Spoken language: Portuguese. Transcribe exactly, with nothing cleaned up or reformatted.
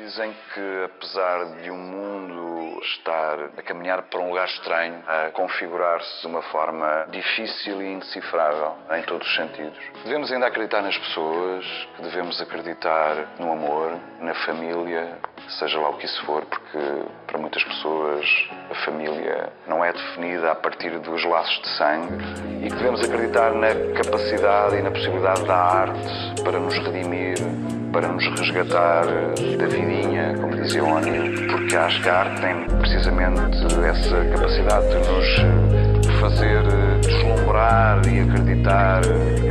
Dizem que, apesar de um mundo estar a caminhar para um lugar estranho, a configurar-se de uma forma difícil e indecifrável em todos os sentidos, devemos ainda acreditar nas pessoas, que devemos acreditar no amor, na família, seja lá o que isso for, porque para muitas pessoas a família não é definida a partir dos laços de sangue, e que devemos acreditar na capacidade e na possibilidade da arte para nos redimir, para nos resgatar da vidinha, como dizia o O'Neill, porque acho que a arte tem precisamente essa capacidade de nos fazer deslumbrar e acreditar